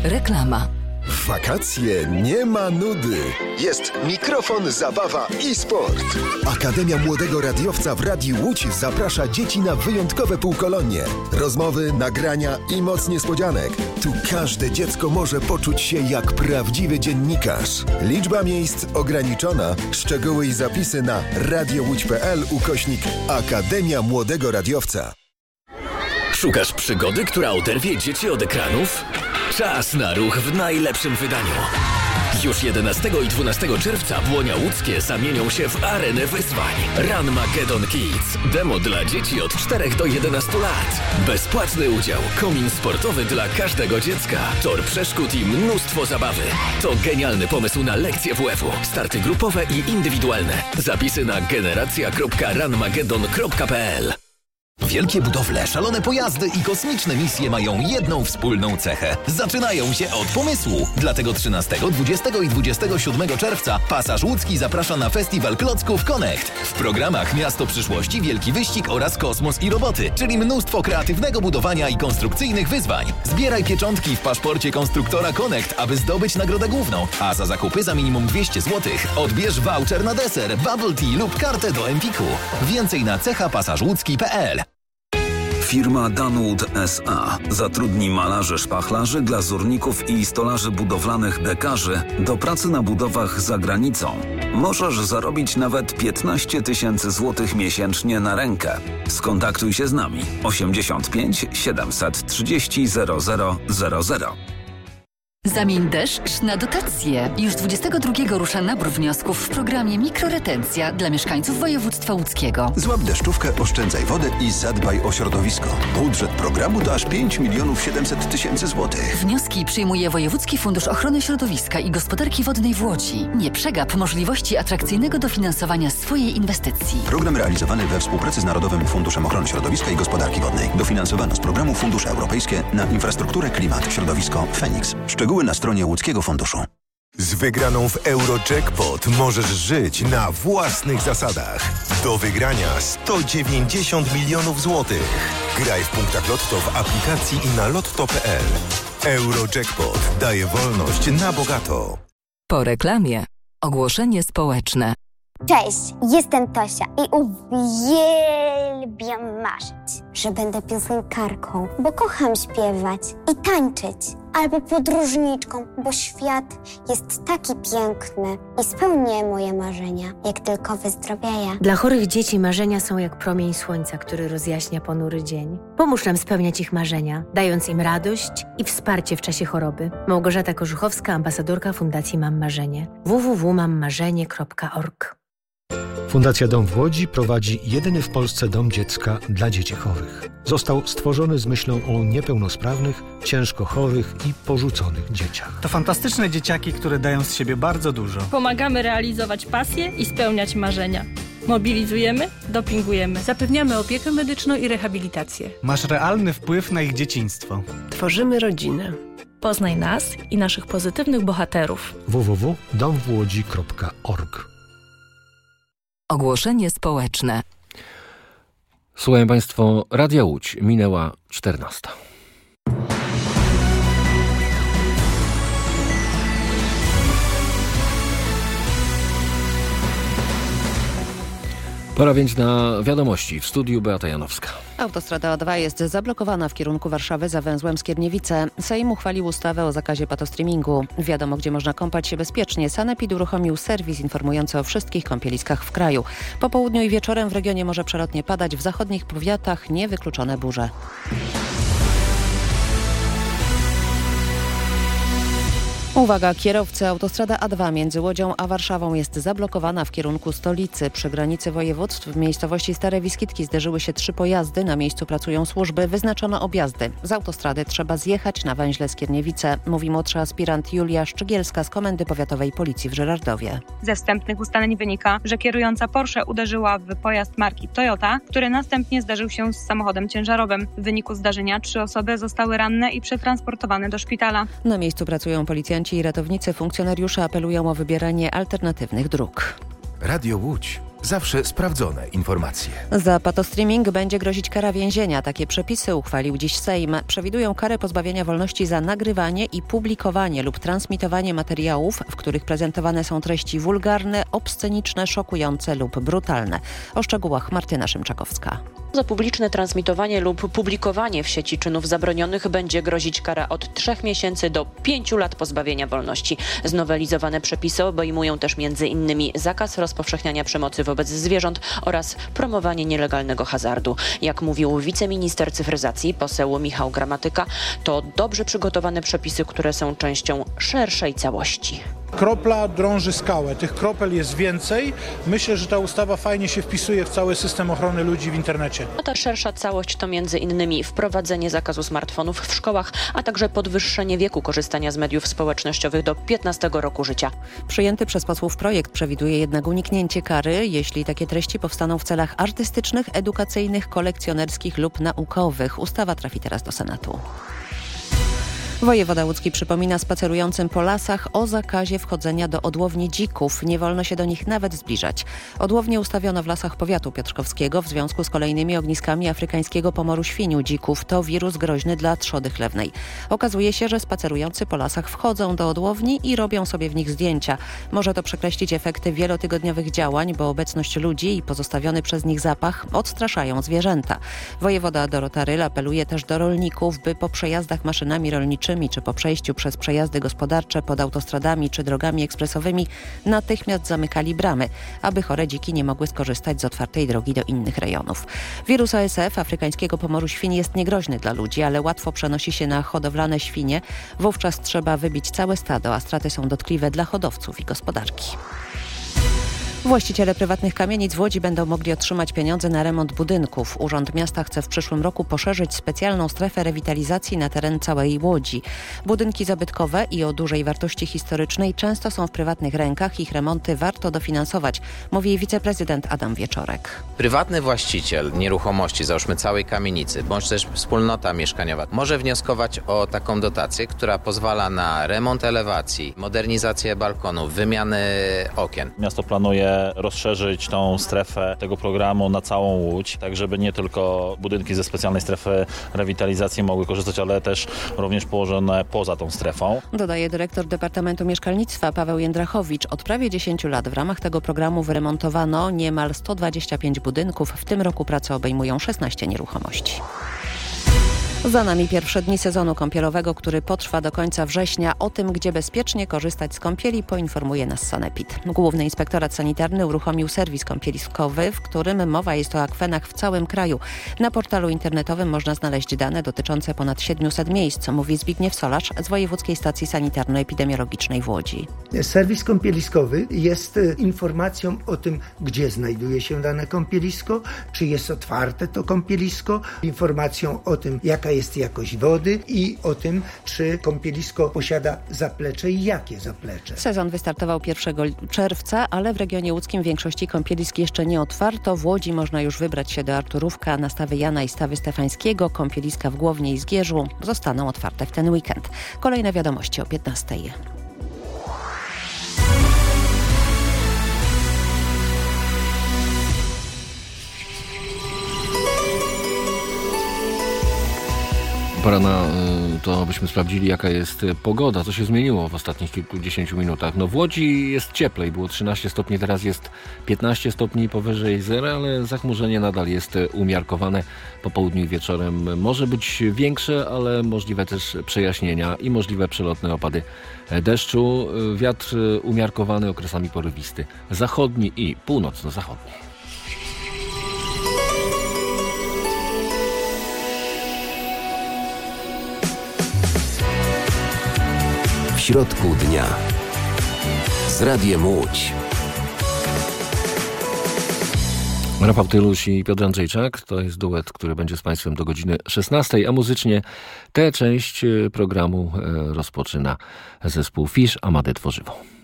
Reklama. W wakacje nie ma nudy. Jest mikrofon, zabawa i sport. Akademia Młodego Radiowca w Radiu Łódź zaprasza dzieci na wyjątkowe półkolonie. Rozmowy, nagrania i moc niespodzianek. Tu każde dziecko może poczuć się jak prawdziwy dziennikarz. Liczba miejsc ograniczona. Szczegóły i zapisy na radiołódź.pl/Akademia Młodego Radiowca. Szukasz przygody, która oderwie dzieci od ekranów? Czas na ruch w najlepszym wydaniu. Już 11 i 12 czerwca Błonia Łódzkie zamienią się w arenę wyzwań. Ranmageddon Kids. Demo dla dzieci od 4 do 11 lat. Bezpłatny udział. Komin sportowy dla każdego dziecka. Tor przeszkód i mnóstwo zabawy. To genialny pomysł na lekcje WF-u. Starty grupowe i indywidualne. Zapisy na generacja.ranmageddon.pl. Wielkie budowle, szalone pojazdy i kosmiczne misje mają jedną wspólną cechę. Zaczynają się od pomysłu. Dlatego 13, 20 i 27 czerwca Pasaż Łódzki zaprasza na festiwal klocków Connect. W programach Miasto Przyszłości, Wielki Wyścig oraz Kosmos i Roboty, czyli mnóstwo kreatywnego budowania i konstrukcyjnych wyzwań. Zbieraj pieczątki w paszporcie konstruktora Connect, aby zdobyć nagrodę główną, a za zakupy za minimum 200 zł odbierz voucher na deser, bubble tea lub kartę do Empiku. Więcej na cechapasażłódzki.pl. Firma Danwood S.A. zatrudni malarzy szpachlarzy, glazurników i stolarzy budowlanych dekarzy do pracy na budowach za granicą. Możesz zarobić nawet 15 000 złotych miesięcznie na rękę. Skontaktuj się z nami 85 730 0000. Zamień deszcz na dotacje. Już 22 rusza nabór wniosków w programie Mikroretencja dla mieszkańców województwa łódzkiego. Złap deszczówkę, oszczędzaj wodę i zadbaj o środowisko. Budżet programu to aż 5 700 000 złotych. Wnioski przyjmuje Wojewódzki Fundusz Ochrony Środowiska i Gospodarki Wodnej w Łodzi. Nie przegap możliwości atrakcyjnego dofinansowania swojej inwestycji. Program realizowany we współpracy z Narodowym Funduszem Ochrony Środowiska i Gospodarki Wodnej. Dofinansowano z programu Fundusze Europejskie na infrastrukturę, klimat, środowisko, Feniks. Szczegóły na stronie Łódzkiego Funduszu. Z wygraną w Eurojackpot możesz żyć na własnych zasadach. Do wygrania 190 milionów złotych. Graj w punktach Lotto w aplikacji i na lotto.pl. Eurojackpot daje wolność na bogato. Po reklamie ogłoszenie społeczne. Cześć, jestem Tosia i uwielbiam marzyć, że będę piosenkarką, bo kocham śpiewać i tańczyć. Albo podróżniczką, bo świat jest taki piękny i spełnię moje marzenia, jak tylko wyzdrowieję. Dla chorych dzieci marzenia są jak promień słońca, który rozjaśnia ponury dzień. Pomóż nam spełniać ich marzenia, dając im radość i wsparcie w czasie choroby. Małgorzata Korzuchowska, ambasadorka Fundacji Mam Marzenie. www.mammarzenie.org. Fundacja Dom w Łodzi prowadzi jedyny w Polsce dom dziecka dla dzieci chorych. Został stworzony z myślą o niepełnosprawnych, ciężko chorych i porzuconych dzieciach. To fantastyczne dzieciaki, które dają z siebie bardzo dużo. Pomagamy realizować pasje i spełniać marzenia. Mobilizujemy, dopingujemy. Zapewniamy opiekę medyczną i rehabilitację. Masz realny wpływ na ich dzieciństwo. Tworzymy rodzinę. Poznaj nas i naszych pozytywnych bohaterów. www.domwłodzi.org. Ogłoszenie społeczne. Słuchają Państwo Radia Łódź. Minęła 14. Pora więc na wiadomości. W studiu Beata Janowska. Autostrada A2 jest zablokowana w kierunku Warszawy za węzłem Skierniewice. Sejm uchwalił ustawę o zakazie patostreamingu. Wiadomo, gdzie można kąpać się bezpiecznie. Sanepid uruchomił serwis informujący o wszystkich kąpieliskach w kraju. Po południu i wieczorem w regionie może przelotnie padać, w zachodnich powiatach niewykluczone burze. Uwaga, kierowcy, autostrada A2 między Łodzią a Warszawą jest zablokowana w kierunku stolicy. Przy granicy województw w miejscowości Stare Wiskitki zderzyły się 3 pojazdy. Na miejscu pracują służby, wyznaczono objazdy. Z autostrady trzeba zjechać na węźle Skierniewice, mówi młodszy aspirant Julia Szczygielska z Komendy Powiatowej Policji w Żyrardowie. Ze wstępnych ustaleń wynika, że kierująca Porsche uderzyła w pojazd marki Toyota, który następnie zderzył się z samochodem ciężarowym. W wyniku zdarzenia 3 osoby zostały ranne i przetransportowane do szpitala. Na miejscu pracują policjanci i ratownicy. Funkcjonariusze apelują o wybieranie alternatywnych dróg. Radio Łódź. Zawsze sprawdzone informacje. Za patostreaming będzie grozić kara więzienia. Takie przepisy uchwalił dziś Sejm. Przewidują karę pozbawienia wolności za nagrywanie i publikowanie lub transmitowanie materiałów, w których prezentowane są treści wulgarne, obsceniczne, szokujące lub brutalne. O szczegółach Martyna Szymczakowska. Za publiczne transmitowanie lub publikowanie w sieci czynów zabronionych będzie grozić kara od 3 miesięcy do 5 lat pozbawienia wolności. Znowelizowane przepisy obejmują też m.in. zakaz rozpowszechniania przemocy wobec zwierząt oraz promowanie nielegalnego hazardu. Jak mówił wiceminister cyfryzacji, poseł Michał Gramatyka, to dobrze przygotowane przepisy, które są częścią szerszej całości. Kropla drąży skałę. Tych kropel jest więcej. Myślę, że ta ustawa fajnie się wpisuje w cały system ochrony ludzi w internecie. A ta szersza całość to m.in. wprowadzenie zakazu smartfonów w szkołach, a także podwyższenie wieku korzystania z mediów społecznościowych do 15 roku życia. Przyjęty przez posłów projekt przewiduje jednak uniknięcie kary, jeśli takie treści powstaną w celach artystycznych, edukacyjnych, kolekcjonerskich lub naukowych. Ustawa trafi teraz do Senatu. Wojewoda łódzki przypomina spacerującym po lasach o zakazie wchodzenia do odłowni dzików. Nie wolno się do nich nawet zbliżać. Odłownie ustawiono w lasach powiatu piotrkowskiego w związku z kolejnymi ogniskami afrykańskiego pomoru świń u dzików. To wirus groźny dla trzody chlewnej. Okazuje się, że spacerujący po lasach wchodzą do odłowni i robią sobie w nich zdjęcia. Może to przekreślić efekty wielotygodniowych działań, bo obecność ludzi i pozostawiony przez nich zapach odstraszają zwierzęta. Wojewoda Dorota Ryl apeluje też do rolników, by po przejazdach maszynami rolniczymi czy po przejściu przez przejazdy gospodarcze pod autostradami czy drogami ekspresowymi natychmiast zamykali bramy, aby chore dziki nie mogły skorzystać z otwartej drogi do innych rejonów. Wirus ASF, afrykańskiego pomoru świń, jest niegroźny dla ludzi, ale łatwo przenosi się na hodowlane świnie. Wówczas trzeba wybić całe stado, a straty są dotkliwe dla hodowców i gospodarki. Właściciele prywatnych kamienic w Łodzi będą mogli otrzymać pieniądze na remont budynków. Urząd Miasta chce w przyszłym roku poszerzyć specjalną strefę rewitalizacji na teren całej Łodzi. Budynki zabytkowe i o dużej wartości historycznej często są w prywatnych rękach. Ich remonty warto dofinansować, mówi wiceprezydent Adam Wieczorek. Prywatny właściciel nieruchomości, załóżmy całej kamienicy, bądź też wspólnota mieszkaniowa, może wnioskować o taką dotację, która pozwala na remont elewacji, modernizację balkonów, wymianę okien. Miasto planuje rozszerzyć tą strefę tego programu na całą Łódź, tak żeby nie tylko budynki ze specjalnej strefy rewitalizacji mogły korzystać, ale też również położone poza tą strefą. Dodaje dyrektor Departamentu Mieszkalnictwa Paweł Jędrachowicz. Od prawie 10 lat w ramach tego programu wyremontowano niemal 125 budynków. W tym roku prace obejmują 16 nieruchomości. Za nami pierwsze dni sezonu kąpielowego, który potrwa do końca września. O tym, gdzie bezpiecznie korzystać z kąpieli, poinformuje nas Sanepid. Główny Inspektorat Sanitarny uruchomił serwis kąpieliskowy, w którym mowa jest o akwenach w całym kraju. Na portalu internetowym można znaleźć dane dotyczące ponad 700 miejsc, mówi Zbigniew Solarz z Wojewódzkiej Stacji Sanitarno-Epidemiologicznej w Łodzi. Serwis kąpieliskowy jest informacją o tym, gdzie znajduje się dane kąpielisko, czy jest otwarte to kąpielisko, informacją o tym, jaka jest jakość wody i o tym, czy kąpielisko posiada zaplecze i jakie zaplecze. Sezon wystartował 1 czerwca, ale w regionie łódzkim większości kąpielisk jeszcze nie otwarto. W Łodzi można już wybrać się do Arturówka, na Stawy Jana i Stawy Stefańskiego. Kąpieliska w Głownie i Zgierzu zostaną otwarte w ten weekend. Kolejne wiadomości o 15:00. Pora na to, abyśmy sprawdzili, jaka jest pogoda, co się zmieniło w ostatnich kilkudziesięciu minutach. No w Łodzi jest cieplej, było 13 stopni, teraz jest 15 stopni powyżej zera, ale zachmurzenie nadal jest umiarkowane. Po południu i wieczorem może być większe, ale możliwe też przejaśnienia i możliwe przelotne opady deszczu. Wiatr umiarkowany, okresami porywisty, zachodni i północno-zachodni. W środku dnia z Radiem Łódź. Rafał Tyluś i Piotr Andrzejczak to jest duet, który będzie z Państwem do godziny 16, a muzycznie tę część programu rozpoczyna zespół Fisz Amade Tworzywo.